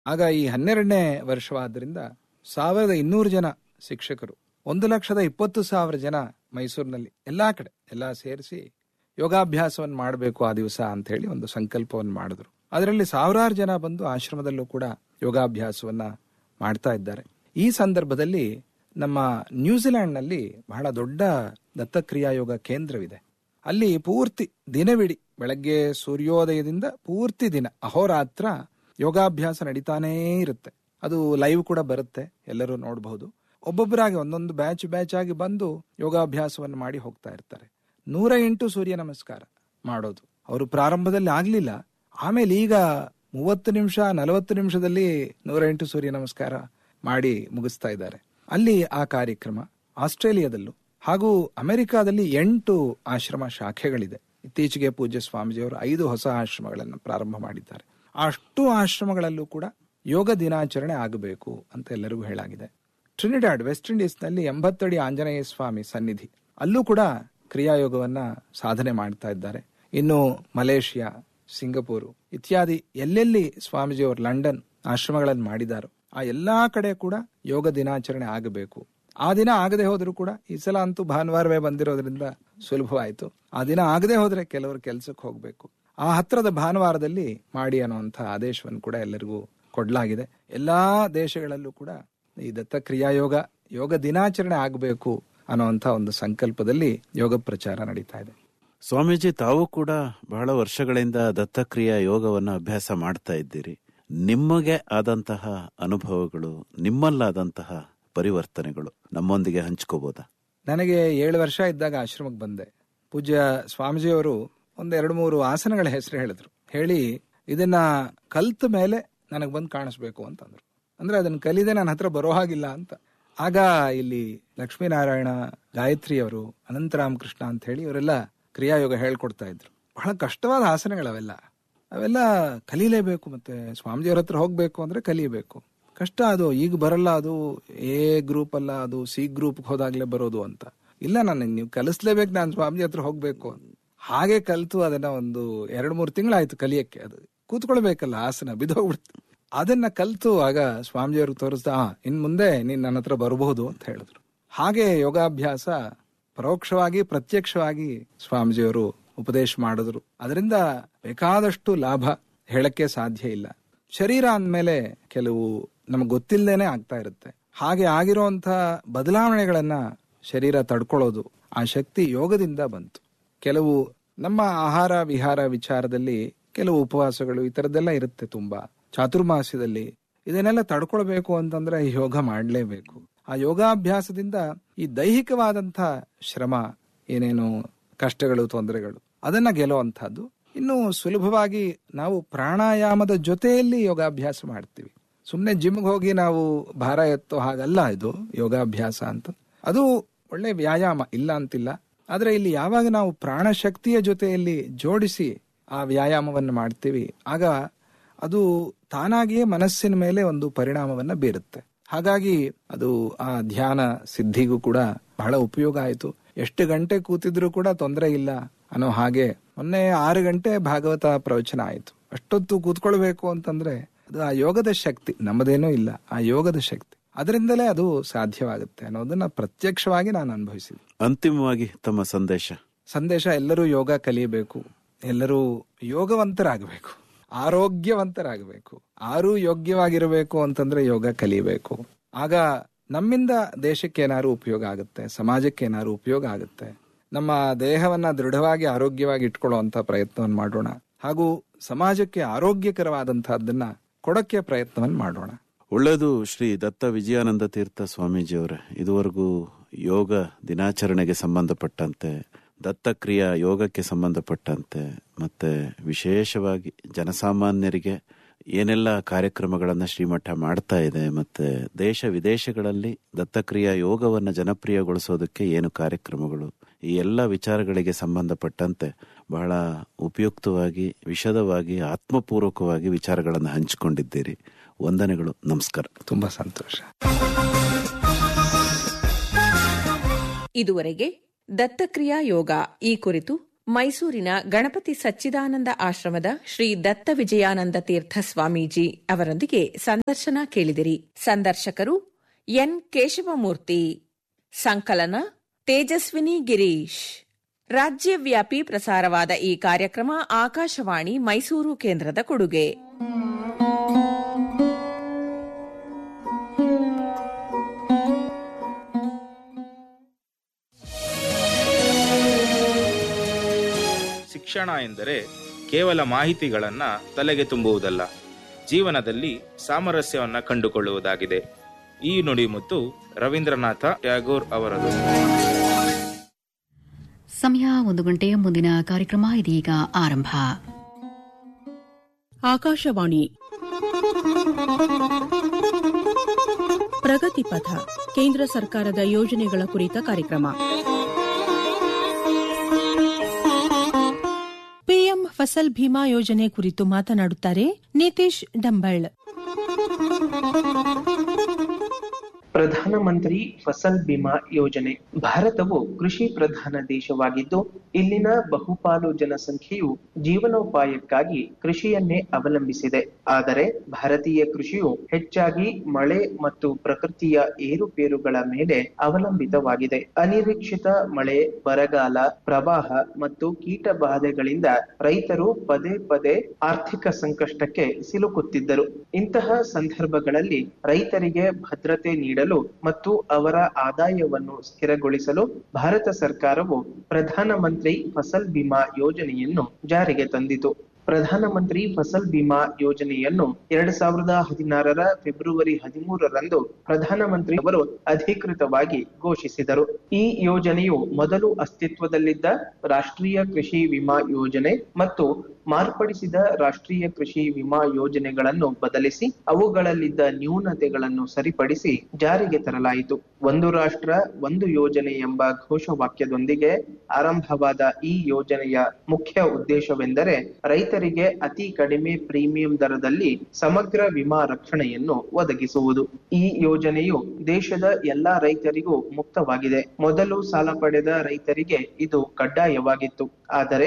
ಆಗ ಈ 12ನೇ ವರ್ಷವಾದ್ದರಿಂದ 1200 ಜನ ಶಿಕ್ಷಕರು, 1,20,000 ಜನ ಮೈಸೂರಿನಲ್ಲಿ ಎಲ್ಲಾ ಕಡೆ ಎಲ್ಲ ಸೇರಿಸಿ ಯೋಗಾಭ್ಯಾಸವನ್ನು ಮಾಡಬೇಕು ಆ ದಿವಸ ಅಂತ ಹೇಳಿ ಒಂದು ಸಂಕಲ್ಪವನ್ನು ಮಾಡಿದ್ರು. ಅದರಲ್ಲಿ ಸಾವಿರಾರು ಜನ ಬಂದು ಆಶ್ರಮದಲ್ಲೂ ಕೂಡ ಯೋಗಾಭ್ಯಾಸವನ್ನ ಮಾಡ್ತಾ ಇದ್ದಾರೆ. ಈ ಸಂದರ್ಭದಲ್ಲಿ ನಮ್ಮ ನ್ಯೂಜಿಲೆಂಡ್ನಲ್ಲಿ ಬಹಳ ದೊಡ್ಡ ದತ್ತಕ್ರಿಯಾ ಯೋಗ ಕೇಂದ್ರವಿದೆ. ಅಲ್ಲಿ ಪೂರ್ತಿ ದಿನವಿಡೀ ಬೆಳಗ್ಗೆ ಸೂರ್ಯೋದಯದಿಂದ ಪೂರ್ತಿ ದಿನ ಅಹೋರಾತ್ರ ಯೋಗಾಭ್ಯಾಸ ನಡೀತಾನೇ ಇರುತ್ತೆ. ಅದು ಲೈವ್ ಕೂಡ ಬರುತ್ತೆ, ಎಲ್ಲರೂ ನೋಡಬಹುದು. ಒಬ್ಬೊಬ್ಬರಾಗಿ ಒಂದೊಂದು ಬ್ಯಾಚ್ ಆಗಿ ಬಂದು ಯೋಗಾಭ್ಯಾಸವನ್ನು ಮಾಡಿ ಹೋಗ್ತಾ ಇರ್ತಾರೆ. 108 ಸೂರ್ಯ ನಮಸ್ಕಾರ ಮಾಡೋದು ಅವರು ಪ್ರಾರಂಭದಲ್ಲಿ ಆಗ್ಲಿಲ್ಲ, ಆಮೇಲೆ ಈಗ 30 ನಿಮಿಷ 40 ನಿಮಿಷದಲ್ಲಿ 108 ಸೂರ್ಯ ನಮಸ್ಕಾರ ಮಾಡಿ ಮುಗಿಸ್ತಾ ಇದ್ದಾರೆ. ಅಲ್ಲಿ ಆ ಕಾರ್ಯಕ್ರಮ ಆಸ್ಟ್ರೇಲಿಯಾದಲ್ಲೂ ಹಾಗೂ ಅಮೆರಿಕಾದಲ್ಲಿ 8 ಆಶ್ರಮ ಶಾಖೆಗಳಿದೆ. ಇತ್ತೀಚೆಗೆ ಪೂಜ್ಯ ಸ್ವಾಮೀಜಿಯವರು 5 ಹೊಸ ಆಶ್ರಮಗಳನ್ನು ಪ್ರಾರಂಭ ಮಾಡಿದ್ದಾರೆ. ಅಷ್ಟು ಆಶ್ರಮಗಳಲ್ಲೂ ಕೂಡ ಯೋಗ ದಿನಾಚರಣೆ ಆಗಬೇಕು ಅಂತ ಎಲ್ಲರಿಗೂ ಹೇಳಾಗಿದೆ. ಟ್ರಿನಿಡಾಡ್ ವೆಸ್ಟ್ ಇಂಡೀಸ್ನಲ್ಲಿ 80 ಅಡಿ ಆಂಜನೇಯ ಸ್ವಾಮಿ ಸನ್ನಿಧಿ, ಅಲ್ಲೂ ಕೂಡ ಕ್ರಿಯಾಯೋಗವನ್ನ ಸಾಧನೆ ಮಾಡ್ತಾ ಇದ್ದಾರೆ. ಇನ್ನು ಮಲೇಷಿಯಾ, ಸಿಂಗಪೂರು ಇತ್ಯಾದಿ ಎಲ್ಲೆಲ್ಲಿ ಸ್ವಾಮೀಜಿಯವರು ಲಂಡನ್ ಆಶ್ರಮಗಳನ್ನು ಮಾಡಿದಾರೋ ಆ ಎಲ್ಲಾ ಕಡೆ ಕೂಡ ಯೋಗ ದಿನಾಚರಣೆ ಆಗಬೇಕು. ಆ ದಿನ ಆಗದೆ ಹೋದ್ರೂ ಕೂಡ, ಈ ಸಲ ಅಂತೂ ಭಾನುವಾರವೇ ಬಂದಿರೋದ್ರಿಂದ ಸುಲಭವಾಯಿತು, ಆ ದಿನ ಆಗದೆ ಹೋದ್ರೆ ಕೆಲವರು ಕೆಲಸಕ್ಕೆ ಹೋಗ್ಬೇಕು, ಆ ಹತ್ರದ ಭಾನುವಾರದಲ್ಲಿ ಮಾಡಿ ಅನ್ನುವಂಥ ಆದೇಶವನ್ನು ಕೂಡ ಎಲ್ಲರಿಗೂ ಕೊಡಲಾಗಿದೆ. ಎಲ್ಲಾ ದೇಶಗಳಲ್ಲೂ ಕೂಡ ಈ ದತ್ತಕ್ರಿಯಾ ಯೋಗ ದಿನಾಚರಣೆ ಆಗಬೇಕು ಅನ್ನುವಂಥ ಒಂದು ಸಂಕಲ್ಪದಲ್ಲಿ ಯೋಗ ಪ್ರಚಾರ ನಡೀತಾ ಇದೆ. ಸ್ವಾಮೀಜಿ, ತಾವು ಕೂಡ ಬಹಳ ವರ್ಷಗಳಿಂದ ದತ್ತಕ್ರಿಯಾ ಯೋಗವನ್ನು ಅಭ್ಯಾಸ ಮಾಡ್ತಾ ಇದ್ದೀರಿ. ನಿಮಗೆ ಆದಂತಹ ಅನುಭವಗಳು, ನಿಮ್ಮಲ್ಲಾದಂತಹ ಪರಿವರ್ತನೆಗಳು ನಮ್ಮೊಂದಿಗೆ ಹಂಚ್ಕೋಬಹುದಾ? ನನಗೆ 7 ವರ್ಷ ಇದ್ದಾಗ ಆಶ್ರಮಕ್ಕೆ ಬಂದೆ. ಪೂಜ್ಯ ಸ್ವಾಮೀಜಿಯವರು 1-2-3 ಆಸನಗಳ ಹೆಸರು ಹೇಳಿದ್ರು. ಹೇಳಿ ಇದನ್ನ ಕಲ್ತ ಮೇಲೆ ನನಗೆ ಬಂದು ಕಾಣಿಸ್ಬೇಕು ಅಂತಂದ್ರು. ಅಂದ್ರೆ ಅದನ್ನ ಕಲಿದೆ ನನ್ನ ಹತ್ರ ಬರೋ ಹಾಗಿಲ್ಲ ಅಂತ. ಆಗ ಇಲ್ಲಿ ಲಕ್ಷ್ಮೀನಾರಾಯಣ, ಗಾಯತ್ರಿ ಅವರು, ಅನಂತರಾಮಕೃಷ್ಣ ಅಂತ ಹೇಳಿ ಇವರೆಲ್ಲ ಕ್ರಿಯಾಯೋಗ ಹೇಳ್ಕೊಡ್ತಾ ಇದ್ರು. ಬಹಳ ಕಷ್ಟವಾದ ಆಸನಗಳವೆಲ್ಲ, ಅವೆಲ್ಲ ಕಲೀಲೇಬೇಕು. ಮತ್ತೆ ಸ್ವಾಮೀಜಿಯವ್ರ ಹತ್ರ ಹೋಗ್ಬೇಕು ಅಂದ್ರೆ ಕಲಿಯಬೇಕು. ಕಷ್ಟ ಅದು, ಈಗ ಬರಲ್ಲ, ಅದು ಎ ಗ್ರೂಪ್ ಅಲ್ಲ, ಅದು ಸಿ ಗ್ರೂಪ್ ಹೋದಾಗ್ಲೇ ಬರೋದು ಅಂತ. ಇಲ್ಲ, ನನಗೆ ನೀವು ಕಲಿಸ್ಲೇಬೇಕು, ನಾನು ಸ್ವಾಮೀಜಿ ಹತ್ರ ಹೋಗ್ಬೇಕು. ಹಾಗೆ ಕಲ್ತು ಅದನ್ನ ಒಂದು 2-3 ತಿಂಗಳಾಯ್ತು ಕಲಿಯಕ್ಕೆ. ಅದು ಕೂತ್ಕೊಳ್ಬೇಕಲ್ಲ, ಆಸನ ಬಿದ್ದೋಗ್ಬಿಡ್ತು. ಅದನ್ನ ಕಲ್ತು ಆಗ ಸ್ವಾಮೀಜಿಯವ್ರಿಗೆ ತೋರಿಸ್ದ, ಇನ್ ಮುಂದೆ ನೀನ್ ನನ್ನ ಹತ್ರ ಬರಬಹುದು ಅಂತ ಹೇಳಿದ್ರು. ಹಾಗೆ ಯೋಗಾಭ್ಯಾಸ ಪರೋಕ್ಷವಾಗಿ ಪ್ರತ್ಯಕ್ಷವಾಗಿ ಸ್ವಾಮೀಜಿಯವರು ಉಪದೇಶ ಮಾಡಿದ್ರು. ಅದರಿಂದ ಬೇಕಾದಷ್ಟು ಲಾಭ ಹೇಳಕ್ಕೆ ಸಾಧ್ಯ ಇಲ್ಲ. ಶರೀರ ಅಂದ್ಮೇಲೆ ಕೆಲವು ನಮಗೆ ಗೊತ್ತಿಲ್ಲದೇನೆ ಆಗ್ತಾ ಇರುತ್ತೆ. ಹಾಗೆ ಆಗಿರುವಂತ ಬದಲಾವಣೆಗಳನ್ನ ಶರೀರ ತಡ್ಕೊಳ್ಳೋದು ಆ ಶಕ್ತಿ ಯೋಗದಿಂದ ಬಂತು. ಕೆಲವು ನಮ್ಮ ಆಹಾರ ವಿಹಾರ ವಿಚಾರದಲ್ಲಿ ಕೆಲವು ಉಪವಾಸಗಳು ಈ ತರದ್ದೆಲ್ಲ ಇರುತ್ತೆ ತುಂಬಾ. ಚಾತುರ್ಮಾಸ್ಯದಲ್ಲಿ ಇದನ್ನೆಲ್ಲ ತಡ್ಕೊಳ್ಬೇಕು ಅಂತಂದ್ರೆ ಯೋಗ ಮಾಡಲೇಬೇಕು. ಆ ಯೋಗಾಭ್ಯಾಸದಿಂದ ಈ ದೈಹಿಕವಾದಂಥ ಶ್ರಮ, ಏನೇನು ಕಷ್ಟಗಳು, ತೊಂದರೆಗಳು, ಅದನ್ನ ಗೆಲ್ಲುವಂಥದ್ದು. ಇನ್ನು ಸುಲಭವಾಗಿ ನಾವು ಪ್ರಾಣಾಯಾಮದ ಜೊತೆಯಲ್ಲಿ ಯೋಗಾಭ್ಯಾಸ ಮಾಡ್ತೀವಿ. ಸುಮ್ಮನೆ ಜಿಮ್ಗೆ ಹೋಗಿ ನಾವು ಭಾರ ಎತ್ತೋ ಹಾಗಲ್ಲ ಇದು ಯೋಗಾಭ್ಯಾಸ ಅಂತ. ಅದು ಒಳ್ಳೆ ವ್ಯಾಯಾಮ, ಇಲ್ಲ ಅಂತಿಲ್ಲ. ಆದ್ರೆ ಇಲ್ಲಿ ಯಾವಾಗ ನಾವು ಪ್ರಾಣಶಕ್ತಿಯ ಜೊತೆಯಲ್ಲಿ ಜೋಡಿಸಿ ಆ ವ್ಯಾಯಾಮವನ್ನು ಮಾಡ್ತೀವಿ, ಆಗ ಅದು ತಾನಾಗಿಯೇ ಮನಸ್ಸಿನ ಮೇಲೆ ಒಂದು ಪರಿಣಾಮವನ್ನ ಬೀರುತ್ತೆ. ಹಾಗಾಗಿ ಅದು ಆ ಧ್ಯಾನ ಸಿದ್ಧಿಗೂ ಕೂಡ ಬಹಳ ಉಪಯೋಗ ಆಯಿತು. ಎಷ್ಟು ಗಂಟೆ ಕೂತಿದ್ರು ಕೂಡ ತೊಂದರೆ ಇಲ್ಲ ಅನ್ನೋ ಹಾಗೆ ಮೊನ್ನೆ 6 ಗಂಟೆ ಭಾಗವತ ಪ್ರವಚನ ಆಯಿತು. ಅಷ್ಟೊತ್ತು ಕೂತ್ಕೊಳ್ಬೇಕು ಅಂತಂದ್ರೆ ಅದು ಆ ಯೋಗದ ಶಕ್ತಿ, ನಮ್ಮದೇನೂ ಇಲ್ಲ, ಆ ಯೋಗದ ಶಕ್ತಿ, ಅದರಿಂದಲೇ ಅದು ಸಾಧ್ಯವಾಗುತ್ತೆ ಅನ್ನೋದನ್ನ ಪ್ರತ್ಯಕ್ಷವಾಗಿ ನಾನು ಅನುಭವಿಸಿದೆ. ಅಂತಿಮವಾಗಿ ತಮ್ಮ ಸಂದೇಶ ಎಲ್ಲರೂ ಯೋಗ ಕಲಿಯಬೇಕು, ಎಲ್ಲರೂ ಯೋಗವಂತರಾಗಬೇಕು, ಆರೋಗ್ಯವಂತರಾಗಬೇಕು. ಆರೂ ಯೋಗ್ಯವಾಗಿರಬೇಕು ಅಂತಂದ್ರೆ ಯೋಗ ಕಲಿಯಬೇಕು. ಆಗ ನಮ್ಮಿಂದ ದೇಶಕ್ಕೆ ಏನಾದ್ರು ಉಪಯೋಗ ಆಗುತ್ತೆ, ಸಮಾಜಕ್ಕೆ ಏನಾದ್ರು ಉಪಯೋಗ ಆಗುತ್ತೆ. ನಮ್ಮ ದೇಹವನ್ನ ದೃಢವಾಗಿ ಆರೋಗ್ಯವಾಗಿ ಇಟ್ಕೊಳ್ಳುವಂತ ಪ್ರಯತ್ನವನ್ನು ಮಾಡೋಣ, ಹಾಗೂ ಸಮಾಜಕ್ಕೆ ಆರೋಗ್ಯಕರವಾದಂತಹದ್ದನ್ನ ಕೊಡಕ್ಕೆ ಪ್ರಯತ್ನವನ್ನು ಮಾಡೋಣ. ಒಳ್ಳೆಯದು. ಶ್ರೀ ದತ್ತ ವಿಜಯಾನಂದ ತೀರ್ಥ ಸ್ವಾಮೀಜಿಯವರೇ, ಇದುವರೆಗೂ ಯೋಗ ದಿನಾಚರಣೆಗೆ ಸಂಬಂಧಪಟ್ಟಂತೆ, ದತ್ತಕ್ರಿಯಾ ಯೋಗಕ್ಕೆ ಸಂಬಂಧಪಟ್ಟಂತೆ, ಮತ್ತೆ ವಿಶೇಷವಾಗಿ ಜನಸಾಮಾನ್ಯರಿಗೆ ಏನೆಲ್ಲ ಕಾರ್ಯಕ್ರಮಗಳನ್ನು ಶ್ರೀಮಠ ಮಾಡ್ತಾ ಇದೆ, ಮತ್ತೆ ದೇಶ ವಿದೇಶಗಳಲ್ಲಿ ದತ್ತಕ್ರಿಯಾ ಯೋಗವನ್ನು ಜನಪ್ರಿಯಗೊಳಿಸೋದಕ್ಕೆ ಏನು ಕಾರ್ಯಕ್ರಮಗಳು, ಈ ಎಲ್ಲ ವಿಚಾರಗಳಿಗೆ ಸಂಬಂಧಪಟ್ಟಂತೆ ಬಹಳ ಉಪಯುಕ್ತವಾಗಿ, ವಿಶದವಾಗಿ, ಆತ್ಮಪೂರ್ವಕವಾಗಿ ವಿಚಾರಗಳನ್ನು ಹಂಚಿಕೊಂಡಿದ್ದೀರಿ. ವಂದನೆಗಳು, ನಮಸ್ಕಾರ. ತುಂಬಾ ಸಂತೋಷ. ಇದುವರೆಗೆ ದತ್ತಕ್ರಿಯಾ ಯೋಗ ಈ ಕುರಿತು ಮೈಸೂರಿನ ಗಣಪತಿ ಸಚ್ಚಿದಾನಂದ ಆಶ್ರಮದ ಶ್ರೀ ದತ್ತ ವಿಜಯಾನಂದ ತೀರ್ಥ ಸ್ವಾಮೀಜಿ ಅವರೊಂದಿಗೆ ಸಂದರ್ಶನ ಕೇಳಿದಿರಿ. ಸಂದರ್ಶಕರು ಎನ್ ಕೇಶವಮೂರ್ತಿ. ಸಂಕಲನ ತೇಜಸ್ವಿನಿ ಗಿರೀಶ್. ರಾಜ್ಯವ್ಯಾಪಿ ಪ್ರಸಾರವಾದ ಈ ಕಾರ್ಯಕ್ರಮ ಆಕಾಶವಾಣಿ ಮೈಸೂರು ಕೇಂದ್ರದ ಕೊಡುಗೆ. ಶಿಕ್ಷಣ ಎಂದರೆ ಕೇವಲ ಮಾಹಿತಿಗಳನ್ನ ತಲೆಗೆ ತುಂಬುವುದಲ್ಲ, ಜೀವನದಲ್ಲಿ ಸಾಮರಸ್ಯವನ್ನ ಕಂಡುಕೊಳ್ಳುವುದಾಗಿದೆ. ಈ ನುಡಿಮುತ್ತು ರವೀಂದ್ರನಾಥ ಟ್ಯಾಗೋರ್ ಅವರದು. ಸಮಯ 1 ಗಂಟೆ. ಮುಂದಿನ ಕಾರ್ಯಕ್ರಮ ಇದೀಗ ಆರಂಭ. ಆಕಾಶವಾಣಿ ಪ್ರಗತಿ ಪಥ, ಕೇಂದ್ರ ಸರ್ಕಾರದ ಯೋಜನೆಗಳ ಕುರಿತ ಕಾರ್ಯಕ್ರಮ. ಪಿಎಂ ಫಸಲ್ ಭೀಮಾ ಯೋಜನೆ ಕುರಿತು ಮಾತನಾಡುತ್ತಾರೆ ನಿತೀಶ್ ಡಂಬಳ್. ಪ್ರಧಾನಮಂತ್ರಿ ಫಸಲ್ ಬಿಮಾ ಯೋಜನೆ. ಭಾರತವು ಕೃಷಿ ಪ್ರಧಾನ ದೇಶವಾಗಿದ್ದು, ಇಲ್ಲಿನ ಬಹುಪಾಲು ಜನಸಂಖ್ಯೆಯು ಜೀವನೋಪಾಯಕ್ಕಾಗಿ ಕೃಷಿಯನ್ನೇ ಅವಲಂಬಿಸಿದೆ. ಆದರೆ ಭಾರತೀಯ ಕೃಷಿಯು ಹೆಚ್ಚಾಗಿ ಮಳೆ ಮತ್ತು ಪ್ರಕೃತಿಯ ಏರುಪೇರುಗಳ ಮೇಲೆ ಅವಲಂಬಿತವಾಗಿದೆ. ಅನಿರೀಕ್ಷಿತ ಮಳೆ, ಬರಗಾಲ, ಪ್ರವಾಹ ಮತ್ತು ಕೀಟ ಬಾಧೆಗಳಿಂದ ರೈತರು ಪದೇ ಪದೇ ಆರ್ಥಿಕ ಸಂಕಷ್ಟಕ್ಕೆ ಸಿಲುಕುತ್ತಿದ್ದರು. ಇಂತಹ ಸಂದರ್ಭಗಳಲ್ಲಿ ರೈತರಿಗೆ ಭದ್ರತೆ ನೀಡಲು ಮತ್ತು ಅವರ ಆದಾಯವನ್ನು ಸ್ಥಿರಗೊಳಿಸಲು ಭಾರತ ಸರ್ಕಾರವು ಪ್ರಧಾನಮಂತ್ರಿ ಫಸಲ್ ಬಿಮಾ ಯೋಜನೆಯನ್ನು ಜಾರಿಗೆ ತಂದಿತು. ಪ್ರಧಾನಮಂತ್ರಿ ಫಸಲ್ ಬಿಮಾ ಯೋಜನೆಯನ್ನು 2016 ಫೆಬ್ರವರಿ 13ರಂದು ಪ್ರಧಾನಮಂತ್ರಿ ಅವರು ಅಧಿಕೃತವಾಗಿ ಘೋಷಿಸಿದರು. ಈ ಯೋಜನೆಯು ಮೊದಲು ಅಸ್ತಿತ್ವದಲ್ಲಿದ್ದ ರಾಷ್ಟ್ರೀಯ ಕೃಷಿ ವಿಮಾ ಯೋಜನೆ ಮತ್ತು ಮಾರ್ಪಡಿಸಿದ ರಾಷ್ಟ್ರೀಯ ಕೃಷಿ ವಿಮಾ ಯೋಜನೆಗಳನ್ನು ಬದಲಿಸಿ ಅವುಗಳಲ್ಲಿದ್ದ ನ್ಯೂನತೆಗಳನ್ನು ಸರಿಪಡಿಸಿ ಜಾರಿಗೆ ತರಲಾಯಿತು. ಒಂದು ರಾಷ್ಟ್ರ ಒಂದು ಯೋಜನೆ ಎಂಬ ಘೋಷವಾಕ್ಯದೊಂದಿಗೆ ಆರಂಭವಾದ ಈ ಯೋಜನೆಯ ಮುಖ್ಯ ಉದ್ದೇಶವೆಂದರೆ ರೈತರಿಗೆ ಅತಿ ಕಡಿಮೆ ಪ್ರೀಮಿಯಂ ದರದಲ್ಲಿ ಸಮಗ್ರ ವಿಮಾ ರಕ್ಷಣೆಯನ್ನು ಒದಗಿಸುವುದು. ಈ ಯೋಜನೆಯು ದೇಶದ ಎಲ್ಲಾ ರೈತರಿಗೂ ಮುಕ್ತವಾಗಿದೆ. ಮೊದಲು ಸಾಲ ಪಡೆದ ರೈತರಿಗೆ ಇದು ಕಡ್ಡಾಯವಾಗಿತ್ತು. ಆದರೆ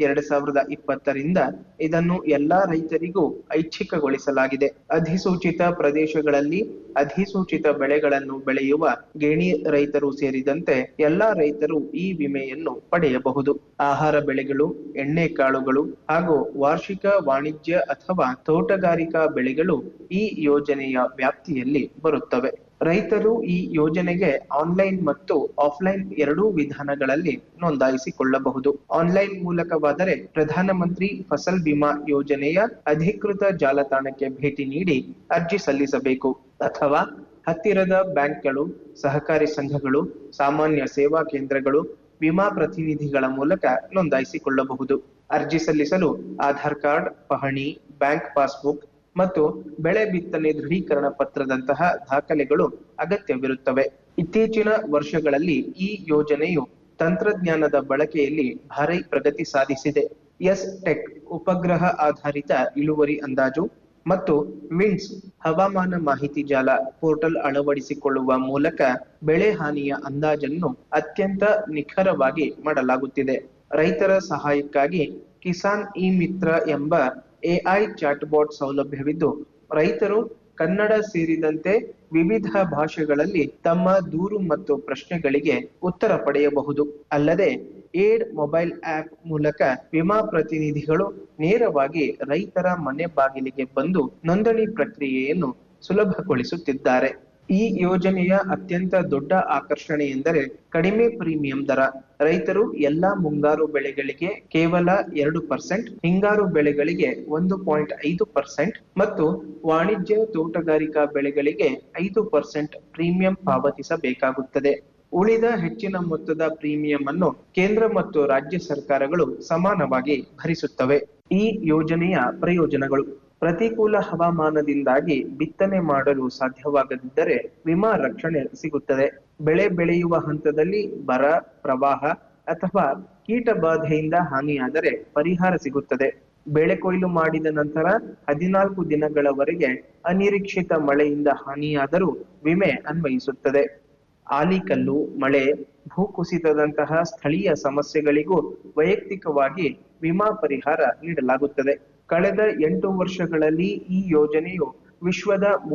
2020ರಿಂದ ಇದನ್ನು ಎಲ್ಲಾ ರೈತರಿಗೂ ಐಚ್ಛಿಕಗೊಳಿಸಲಾಗಿದೆ. ಅಧಿಸೂಚಿತ ಪ್ರದೇಶಗಳಲ್ಲಿ ಅಧಿಸೂಚಿತ ಬೆಳೆಗಳನ್ನು ಬೆಳೆಯುವ ಗೇಣಿ ರೈತರು ಸೇರಿದಂತೆ ಎಲ್ಲಾ ರೈತರು ಈ ವಿಮೆಯನ್ನು ಪಡೆಯಬಹುದು. ಆಹಾರ ಬೆಳೆಗಳು, ಎಣ್ಣೆಕಾಳುಗಳು ಹಾಗೂ ವಾರ್ಷಿಕ ವಾಣಿಜ್ಯ ಅಥವಾ ತೋಟಗಾರಿಕಾ ಬೆಳೆಗಳು ಈ ಯೋಜನೆಯ ವ್ಯಾಪ್ತಿಯಲ್ಲಿ ಬರುತ್ತವೆ. ರೈತರು ಈ ಯೋಜನೆಗೆ ಆನ್ಲೈನ್ ಮತ್ತು ಆಫ್ಲೈನ್ ಎರಡೂ ವಿಧಾನಗಳಲ್ಲಿ ನೋಂದಾಯಿಸಿಕೊಳ್ಳಬಹುದು. ಆನ್ಲೈನ್ ಮೂಲಕವಾದರೆ ಪ್ರಧಾನಮಂತ್ರಿ ಫಸಲ್ ಬಿಮಾ ಯೋಜನೆಯ ಅಧಿಕೃತ ಜಾಲತಾಣಕ್ಕೆ ಭೇಟಿ ನೀಡಿ ಅರ್ಜಿ ಸಲ್ಲಿಸಬೇಕು ಅಥವಾ ಹತ್ತಿರದ ಬ್ಯಾಂಕ್ಗಳು, ಸಹಕಾರಿ ಸಂಘಗಳು, ಸಾಮಾನ್ಯ ಸೇವಾ ಕೇಂದ್ರಗಳು, ವಿಮಾ ಪ್ರತಿನಿಧಿಗಳ ಮೂಲಕ ನೋಂದಾಯಿಸಿಕೊಳ್ಳಬಹುದು. ಅರ್ಜಿ ಸಲ್ಲಿಸಲು ಆಧಾರ್ ಕಾರ್ಡ್, ಪಹಣಿ, ಬ್ಯಾಂಕ್ ಪಾಸ್ಬುಕ್ ಮತ್ತು ಬೆಳೆ ಬಿತ್ತನೆ ದೃಢೀಕರಣ ಪತ್ರದಂತಹ ದಾಖಲೆಗಳು ಅಗತ್ಯವಿರುತ್ತವೆ. ಇತ್ತೀಚಿನ ವರ್ಷಗಳಲ್ಲಿ ಈ ಯೋಜನೆಯು ತಂತ್ರಜ್ಞಾನದ ಬಳಕೆಯಲ್ಲಿ ಭಾರಿ ಪ್ರಗತಿ ಸಾಧಿಸಿದೆ. ಎಸ್-ಟೆಕ್ ಉಪಗ್ರಹ ಆಧಾರಿತ ಇಳುವರಿ ಅಂದಾಜು ಮತ್ತು ವಿಂಡ್ಸ್ ಹವಾಮಾನ ಮಾಹಿತಿ ಜಾಲ ಪೋರ್ಟಲ್ ಅಳವಡಿಸಿಕೊಳ್ಳುವ ಮೂಲಕ ಬೆಳೆ ಹಾನಿಯ ಅಂದಾಜನ್ನು ಅತ್ಯಂತ ನಿಖರವಾಗಿ ಮಾಡಲಾಗುತ್ತಿದೆ. ರೈತರ ಸಹಾಯಕ್ಕಾಗಿ ಕಿಸಾನ್ ಇ ಮಿತ್ರ ಎಂಬ ಎಐ ಚಾಟ್ಬಾಟ್ ಸೌಲಭ್ಯವಿದ್ದು, ರೈತರು ಕನ್ನಡ ಸೇರಿದಂತೆ ವಿವಿಧ ಭಾಷೆಗಳಲ್ಲಿ ತಮ್ಮ ದೂರು ಮತ್ತು ಪ್ರಶ್ನೆಗಳಿಗೆ ಉತ್ತರ ಪಡೆಯಬಹುದು. ಅಲ್ಲದೆ ಏಡ್ ಮೊಬೈಲ್ ಆಪ್ ಮೂಲಕ ವಿಮಾ ಪ್ರತಿನಿಧಿಗಳು ನೇರವಾಗಿ ರೈತರ ಮನೆ ಬಾಗಿಲಿಗೆ ಬಂದು ನೋಂದಣಿ ಪ್ರಕ್ರಿಯೆಯನ್ನು ಸುಲಭಗೊಳಿಸುತ್ತಿದ್ದಾರೆ. ಈ ಯೋಜನೆಯ ಅತ್ಯಂತ ದೊಡ್ಡ ಆಕರ್ಷಣೆ ಎಂದರೆ ಕಡಿಮೆ ಪ್ರೀಮಿಯಂ ದರ. ರೈತರು ಎಲ್ಲಾ ಮುಂಗಾರು ಬೆಳೆಗಳಿಗೆ ಕೇವಲ 2%, ಹಿಂಗಾರು ಬೆಳೆಗಳಿಗೆ 1.5% ಮತ್ತು ವಾಣಿಜ್ಯ ತೋಟಗಾರಿಕಾ ಬೆಳೆಗಳಿಗೆ 5% ಪ್ರೀಮಿಯಂ ಪಾವತಿಸಬೇಕಾಗುತ್ತದೆ. ಉಳಿದ ಹೆಚ್ಚಿನ ಮೊತ್ತದ ಪ್ರೀಮಿಯಂ ಅನ್ನು ಕೇಂದ್ರ ಮತ್ತು ರಾಜ್ಯ ಸರ್ಕಾರಗಳು ಸಮಾನವಾಗಿ ಭರಿಸುತ್ತವೆ. ಈ ಯೋಜನೆಯ ಪ್ರಯೋಜನಗಳು: ಪ್ರತಿಕೂಲ ಹವಾಮಾನದಿಂದಾಗಿ ಬಿತ್ತನೆ ಮಾಡಲು ಸಾಧ್ಯವಾಗದಿದ್ದರೆ ವಿಮಾ ರಕ್ಷಣೆ ಸಿಗುತ್ತದೆ. ಬೆಳೆ ಬೆಳೆಯುವ ಹಂತದಲ್ಲಿ ಬರ, ಪ್ರವಾಹ ಅಥವಾ ಕೀಟ ಬಾಧೆಯಿಂದ ಹಾನಿಯಾದರೆ ಪರಿಹಾರ ಸಿಗುತ್ತದೆ. ಬೆಳೆ ಕೊಯ್ಲು ಮಾಡಿದ ನಂತರ 14 ದಿನಗಳವರೆಗೆ ಅನಿರೀಕ್ಷಿತ ಮಳೆಯಿಂದ ಹಾನಿಯಾದರೂ ವಿಮೆ ಅನ್ವಯಿಸುತ್ತದೆ. ಆಲಿಕಲ್ಲು, ಮಳೆ, ಭೂಕುಸಿತದಂತಹ ಸ್ಥಳೀಯ ಸಮಸ್ಯೆಗಳಿಗೂ ವೈಯಕ್ತಿಕವಾಗಿ ವಿಮಾ ಪರಿಹಾರ ನೀಡಲಾಗುತ್ತದೆ. ಕಳೆದ 8 ವರ್ಷಗಳಲ್ಲಿ ಈ ಯೋಜನೆಯು ವಿಶ್ವದ